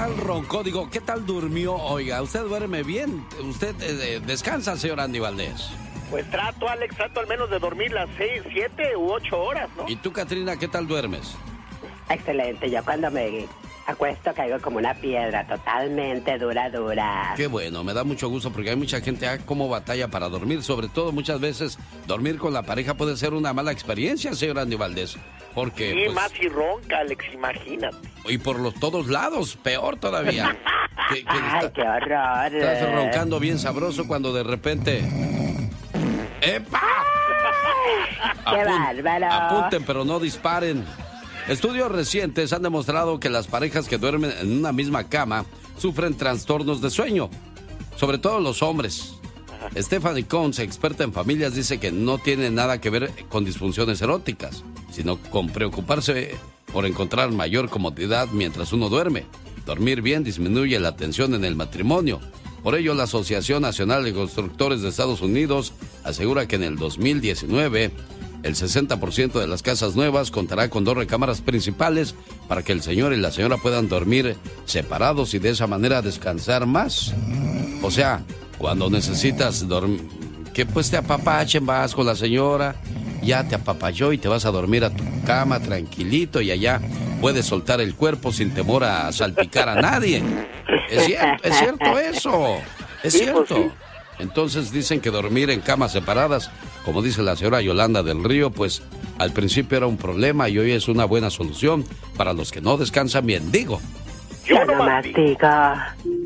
tal roncó? Digo, ¿qué tal durmió? Oiga, ¿usted duerme bien? ¿Usted descansa, señor Andy Valdés? Pues trato al menos de dormir las 6, 7 u 8 horas, ¿no? ¿Y tú, Catrina, qué tal duermes? Excelente, yo cuando me acuesto caigo como una piedra, totalmente dura. Qué bueno, me da mucho gusto porque hay mucha gente como batalla para dormir, sobre todo muchas veces dormir con la pareja puede ser una mala experiencia, señor Andy Valdés, porque... Sí, pues, más si ronca, Alex, imagínate. Y por todos lados, peor todavía. ¡Ay, qué horror! Estás roncando bien sabroso cuando de repente... ¡Epa! ¡Qué bárbaro! Apunten, pero no disparen. Estudios recientes han demostrado que las parejas que duermen en una misma cama sufren trastornos de sueño, sobre todo los hombres. Stephanie Combs, experta en familias, dice que no tiene nada que ver con disfunciones eróticas, sino con preocuparse por encontrar mayor comodidad mientras uno duerme. Dormir bien disminuye la tensión en el matrimonio. Por ello, la Asociación Nacional de Constructores de Estados Unidos asegura que en el 2019 el 60% de las casas nuevas contará con 2 recámaras principales para que el señor y la señora puedan dormir separados y de esa manera descansar más. O sea, cuando necesitas dormir, que pues te apapachen, vas con la señora, ya te apapachó y te vas a dormir a tu cama tranquilito y allá puedes soltar el cuerpo sin temor a salpicar a nadie. Es cierto eso, es cierto. Entonces dicen que dormir en camas separadas, como dice la señora Yolanda del Río, pues al principio era un problema y hoy es una buena solución para los que no descansan bien. Digo, Yo no mastico.